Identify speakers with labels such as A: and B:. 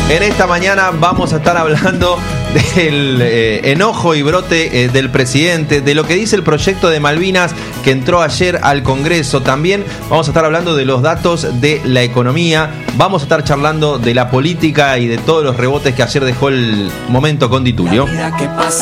A: En esta mañana vamos a estar hablando del enojo y brote del presidente, de lo que dice el proyecto de Malvinas que entró ayer al Congreso. También vamos a estar hablando de los datos de la economía. Vamos a estar charlando de la política y de todos los rebotes que ayer dejó el momento con Di Tulio.